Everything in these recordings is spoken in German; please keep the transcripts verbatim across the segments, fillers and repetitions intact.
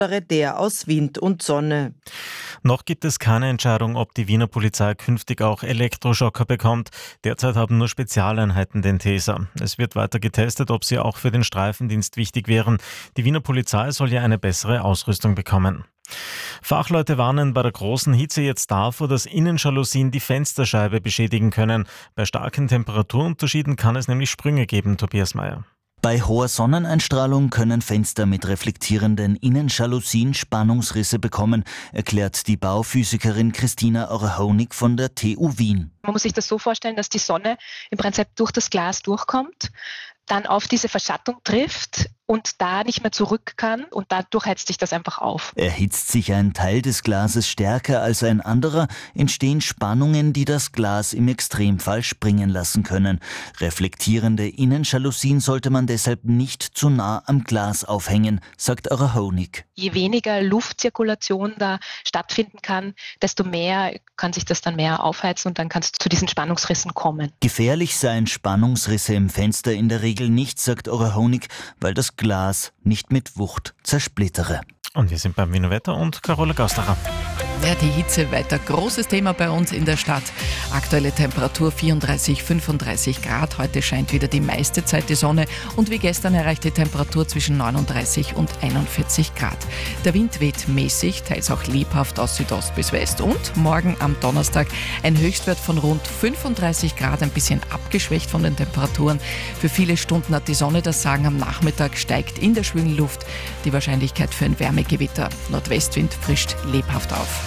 der aus Wind und Sonne. Noch gibt es keine Entscheidung, ob die Wiener Polizei künftig auch Elektroschocker bekommt. Derzeit haben nur Spezialeinheiten den Taser. Es wird weiter getestet, ob sie auch für den Streifendienst wichtig wären. Die Wiener Polizei soll ja eine bessere Ausrüstung bekommen. Fachleute warnen bei der großen Hitze jetzt davor, dass Innenjalousien die Fensterscheibe beschädigen können. Bei starken Temperaturunterschieden kann es nämlich Sprünge geben, Tobias Meyer. Bei hoher Sonneneinstrahlung können Fenster mit reflektierenden Innenjalousien Spannungsrisse bekommen, erklärt die Bauphysikerin Christina Orahonig von der T U Wien. Man muss sich das so vorstellen, dass die Sonne im Prinzip durch das Glas durchkommt, dann auf diese Verschattung trifft und da nicht mehr zurück kann und dadurch heizt sich das einfach auf. Erhitzt sich ein Teil des Glases stärker als ein anderer, entstehen Spannungen, die das Glas im Extremfall springen lassen können. Reflektierende Innenjalousien sollte man deshalb nicht zu nah am Glas aufhängen, sagt Orahonig. Je weniger Luftzirkulation da stattfinden kann, desto mehr kann sich das dann mehr aufheizen und dann kann es zu diesen Spannungsrissen kommen. Gefährlich seien Spannungsrisse im Fenster in der Regel nicht, sagt Orahonig, weil das Glas nicht mit Wucht zersplittere. Und wir sind beim Wiener Wetter und Carola Gausterer. Ja, die Hitze weiter großes Thema bei uns in der Stadt. Aktuelle Temperatur vierunddreißig, fünfunddreißig Grad. Heute scheint wieder die meiste Zeit die Sonne und wie gestern erreicht die Temperatur zwischen neununddreißig und einundvierzig Grad. Der Wind weht mäßig, teils auch lebhaft aus Südost bis West und morgen am Donnerstag ein Höchstwert von rund fünfunddreißig Grad, ein bisschen abgeschwächt von den Temperaturen. Für viele Stunden hat die Sonne das Sagen, am Nachmittag steigt in der schwülen Luft die Wahrscheinlichkeit für ein Wärmegewitter. Nordwestwind frischt lebhaft auf.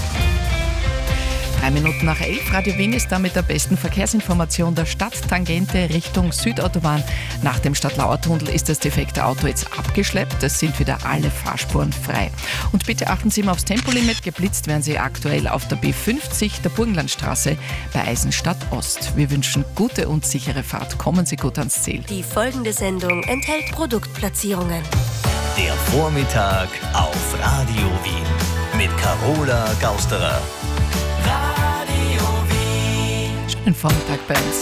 Drei Minuten nach elf. Radio Wien ist da mit der besten Verkehrsinformation der Stadttangente Richtung Südautobahn. Nach dem Stadtlauer-Tunnel ist das defekte Auto jetzt abgeschleppt. Es sind wieder alle Fahrspuren frei. Und bitte achten Sie mal aufs Tempolimit. Geblitzt werden Sie aktuell auf der B fünfzig der Burgenlandstraße bei Eisenstadt Ost. Wir wünschen gute und sichere Fahrt. Kommen Sie gut ans Ziel. Die folgende Sendung enthält Produktplatzierungen. Der Vormittag auf Radio Wien mit Carola Gausterer. Schönen Vormittag bei uns.